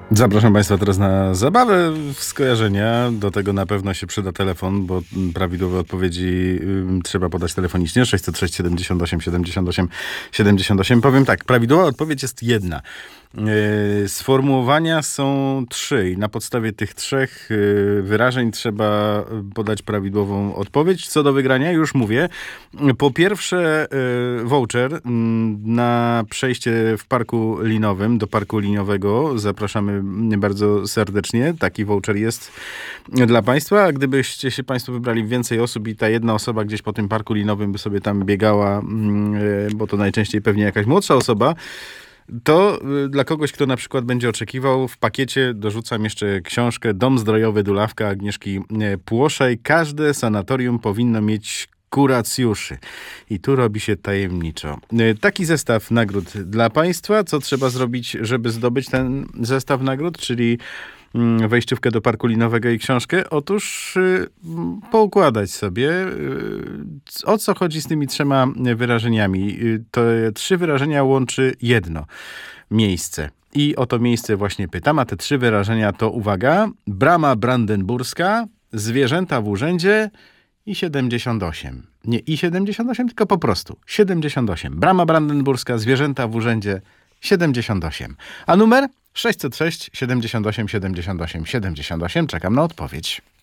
Zapraszam Państwa teraz na zabawę w skojarzenia. Do tego na pewno się przyda telefon, bo prawidłowe odpowiedzi trzeba podać telefonicznie. 606 78 78 78. Powiem tak, prawidłowa odpowiedź jest jedna. Sformułowania są trzy i na podstawie tych trzech wyrażeń trzeba podać prawidłową odpowiedź. Co do wygrania, już mówię. Po pierwsze voucher na przejście w parku linowym, do parku liniowego. Zapraszamy bardzo serdecznie. Taki voucher jest dla Państwa. A gdybyście się Państwo wybrali więcej osób i ta jedna osoba gdzieś po tym parku linowym by sobie tam biegała, bo to najczęściej pewnie jakaś młodsza osoba, to dla kogoś, kto na przykład będzie oczekiwał, w pakiecie dorzucam jeszcze książkę Dom Zdrojowy Dulawka Agnieszki Płoszej. Każde sanatorium powinno mieć kuracjuszy. I tu robi się tajemniczo. Taki zestaw nagród dla Państwa. Co trzeba zrobić, żeby zdobyć ten zestaw nagród, czyli wejściówkę do parku linowego i książkę? Otóż poukładać sobie, o co chodzi z tymi trzema wyrażeniami. Te trzy wyrażenia łączy jedno miejsce. I o to miejsce właśnie pytam, a te trzy wyrażenia to, uwaga, Brama Brandenburska, zwierzęta w urzędzie i 78. Nie i 78, tylko po prostu 78. Brama Brandenburska, zwierzęta w urzędzie, 78. A numer? 606 78 78 78. Czekam na odpowiedź.